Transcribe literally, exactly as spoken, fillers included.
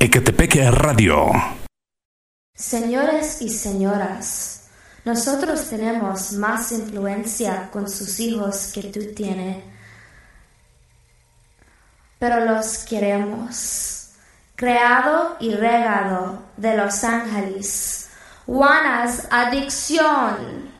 Equetepeque Radio. Señores y señoras, nosotros tenemos más influencia con sus hijos que tú tienes, pero los queremos. Creado y regado de Los Ángeles, Juana's Adicción.